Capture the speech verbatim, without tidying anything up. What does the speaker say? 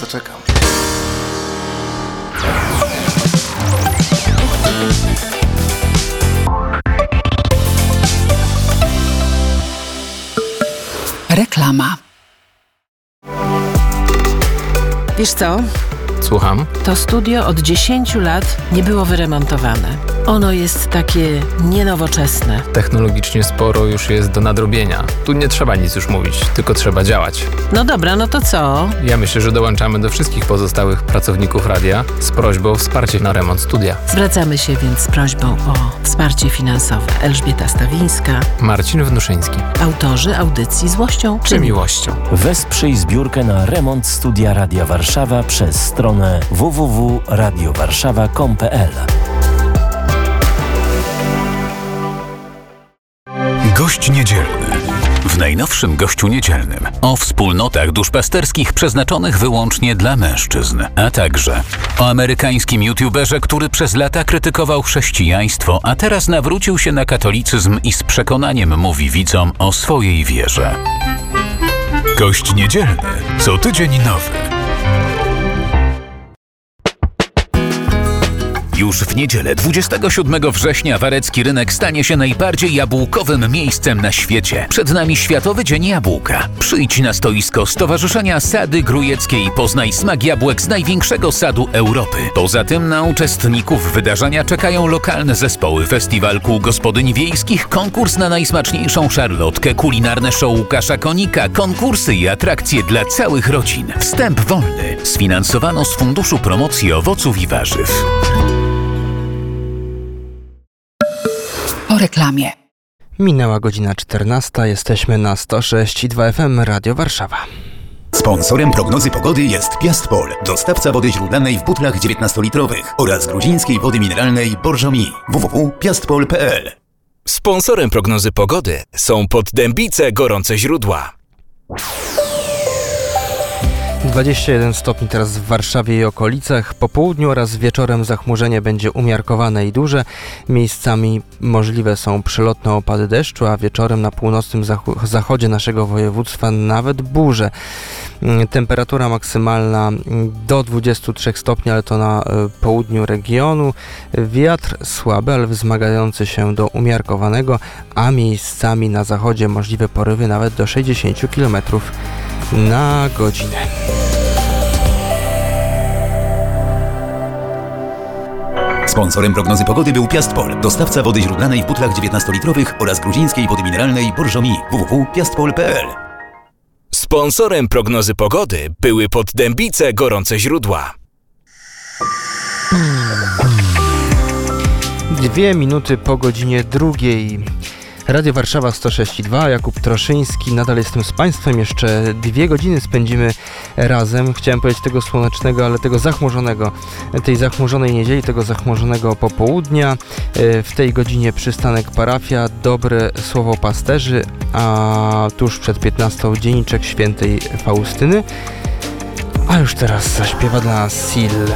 poczekam. Reklama. Wiesz co? Słucham? To studio od dziesięciu lat nie było wyremontowane. Ono jest takie nienowoczesne. Technologicznie sporo już jest do nadrobienia. Tu nie trzeba nic już mówić, tylko trzeba działać. No dobra, no to co? Ja myślę, że dołączamy do wszystkich pozostałych pracowników radia z prośbą o wsparcie na remont studia. Zwracamy się więc z prośbą o wsparcie finansowe. Elżbieta Stawińska, Marcin Wnuszyński. autorzy audycji Złością Czy miłością? Wesprzyj zbiórkę na remont studia Radia Warszawa przez stronę w w w kropka radio warszawa kropka com kropka p l. Gość niedzielny. W najnowszym Gościu Niedzielnym o wspólnotach duszpasterskich przeznaczonych wyłącznie dla mężczyzn, a także o amerykańskim youtuberze, który przez lata krytykował chrześcijaństwo, a teraz nawrócił się na katolicyzm i z przekonaniem mówi widzom o swojej wierze. Gość Niedzielny. Co tydzień nowy. Już w niedzielę dwudziestego siódmego września Warecki Rynek stanie się najbardziej jabłkowym miejscem na świecie. Przed nami Światowy Dzień Jabłka. Przyjdź na stoisko Stowarzyszenia Sady Grujeckie i poznaj smak jabłek z największego sadu Europy. Poza tym na uczestników wydarzenia czekają lokalne zespoły, festiwal kół gospodyń wiejskich, konkurs na najsmaczniejszą szarlotkę, kulinarne show Łukasza Konika, konkursy i atrakcje dla całych rodzin. Wstęp wolny. Sfinansowano z Funduszu Promocji Owoców i Warzyw. Po reklamie. Minęła godzina czternasta, jesteśmy na sto sześć i dwa F M Radio Warszawa. Sponsorem prognozy pogody jest Piastpol, dostawca wody źródlanej w butlach dziewiętnastolitrowych oraz gruzińskiej wody mineralnej Borżomi. w w w kropka piastpol kropka p l. Sponsorem prognozy pogody są Poddębice Gorące Źródła. dwadzieścia jeden stopni teraz w Warszawie i okolicach. Po południu oraz wieczorem zachmurzenie będzie umiarkowane i duże. Miejscami możliwe są przelotne opady deszczu, a wieczorem na północnym zach- zachodzie naszego województwa nawet burze. Temperatura maksymalna do dwudziestu trzech stopni, ale to na y, południu regionu. Wiatr słaby, ale wzmagający się do umiarkowanego, a miejscami na zachodzie możliwe porywy nawet do sześćdziesięciu kilometrów na godzinę. Sponsorem prognozy pogody był Piastpol, dostawca wody źródlanej w butlach dziewiętnastolitrowych oraz gruzińskiej wody mineralnej Borżomi. w w w kropka piastpol kropka p l. Sponsorem prognozy pogody były Poddębice Gorące Źródła. Dwie minuty po godzinie drugiej. Radio Warszawa sto sześć i dwa, Jakub Troszyński, nadal jestem z Państwem, jeszcze dwie godziny spędzimy razem, chciałem powiedzieć tego słonecznego, ale tego zachmurzonego, tej zachmurzonej niedzieli, tego zachmurzonego popołudnia. W tej godzinie przystanek parafia, dobre słowo pasterzy, a tuż przed piętnastą dzienniczek świętej Faustyny, a już teraz zaśpiewa dla nas Sil.